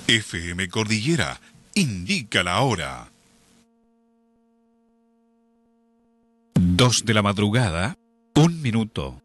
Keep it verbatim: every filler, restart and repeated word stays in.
F M Cordillera indica la hora. Dos de la madrugada, un minuto.